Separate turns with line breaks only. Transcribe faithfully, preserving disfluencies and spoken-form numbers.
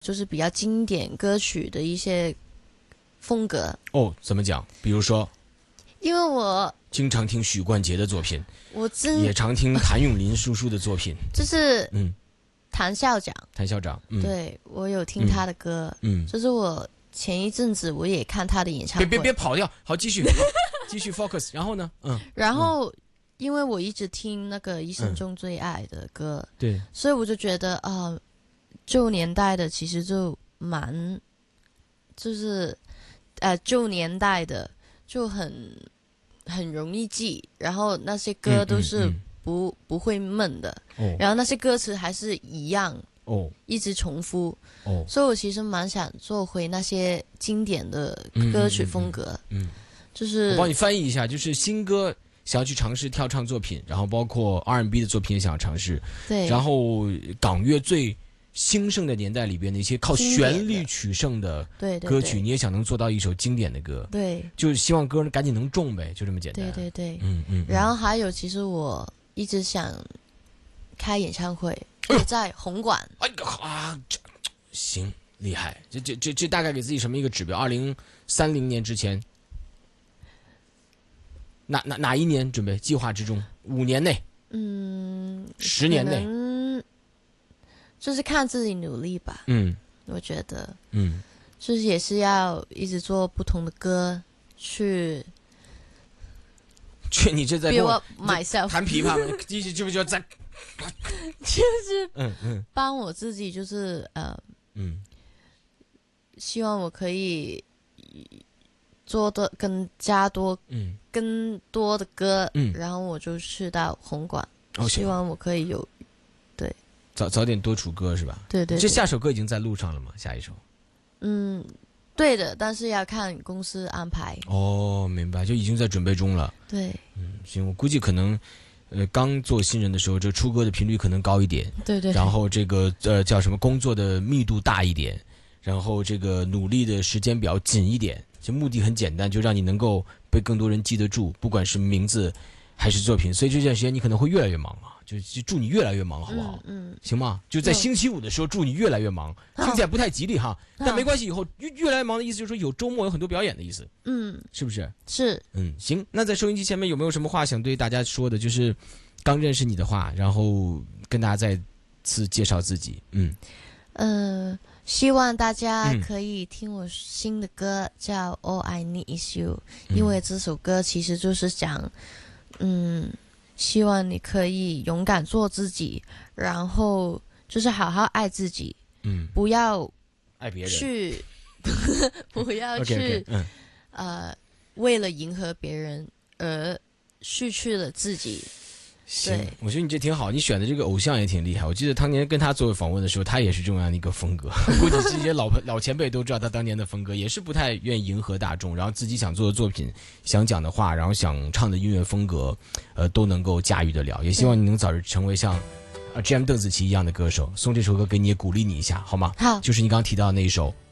就是比较经典歌曲的一些风格。
哦，怎么讲？比如说，
因为我
经常听许冠杰的作品，
我真
也常听谭咏麟叔叔的作品。
就是
嗯，
谭校长，
谭校长，嗯，
对我有听他的歌，
嗯，
就是我前一阵子我也看他的演唱会。
别别别跑掉，好，继续继续 focus。然后呢，嗯，
然后因为我一直听那个一生中最爱的歌，
嗯、对，
所以我就觉得啊、呃，旧年代的其实就蛮，就是呃旧年代的就很很容易记，然后那些歌都是不、嗯嗯嗯、不会闷的、哦，然后那些歌词还是一样哦，一直重复哦，所以我其实蛮想做回那些经典的歌曲风格，嗯，嗯嗯嗯就是
我帮你翻译一下，就是新歌想要去尝试跳唱作品，然后包括 R and B 的作品也想要尝试，
对，
然后港乐最兴盛的年代里边的一些靠旋律取胜的歌曲，你也想能做到一首经典的歌，
对，
就是希望歌赶紧能中呗，就这么简单。
对对对，
嗯 嗯, 嗯。
然后还有，其实我一直想开演唱会，哎、在红馆。
哎呀啊，行，厉害！这这这这大概给自己什么一个指标？二零三零年之前，哪哪哪一年准备计划之中？五年内？
嗯，
十年内？
就是看自己努力吧。
嗯，
我觉得，
嗯，
就是也是要一直做不同的歌去。
去，你这在跟我
myself
弹琵琶吗？继续，就不就在，
就是
嗯嗯，
帮我自己，就是呃，
嗯，
希望我可以做的更加多，
嗯，
更多的歌，
嗯，
然后我就去到红馆，
哦、
希望我可以有。
早早点多出歌是吧？
对 对, 对，
这下首歌已经在路上了吗？下一首？
嗯，对的，但是要看公司安排。
哦，明白，就已经在准备中了。
对，
嗯，行，我估计可能，呃，刚做新人的时候，这出歌的频率可能高一点。
对对。
然后这个呃叫什么工作的密度大一点，然后这个努力的时间表紧一点。就目的很简单，就让你能够被更多人记得住，不管是名字还是作品。所以这段时间你可能会越来越忙啊。就就祝你越来越忙，好不好？
嗯，嗯
行吗？就在星期五的时候，祝你越来越忙，
嗯、
听起来不太吉利哈，但没关系，以后越越来越忙的意思就是说有周末有很多表演的意思，
嗯，
是不是？
是，
嗯，行。那在收音机前面有没有什么话想对大家说的？就是刚认识你的话，然后跟大家再次介绍自己。嗯，
呃，希望大家可以听我新的歌，嗯、叫《All I Need Is You》，嗯，因为这首歌其实就是讲，嗯。希望你可以勇敢做自己，然后就是好好爱自己，
嗯，
不要
爱别人，
去不要去
okay, okay, 嗯、
呃，为了迎合别人而失去了自己。
行，我觉得你这挺好，你选的这个偶像也挺厉害。我记得当年跟他做访问的时候，他也是这样的一个风格。估计这些老老前辈都知道他当年的风格，也是不太愿意迎合大众，然后自己想做的作品、想讲的话，然后想唱的音乐风格，呃，都能够驾驭得了。也希望你能早日成为像啊 G M 邓紫棋一样的歌手。送这首歌给你，也鼓励你一下，好吗？
好，
就是你刚刚提到的那一首《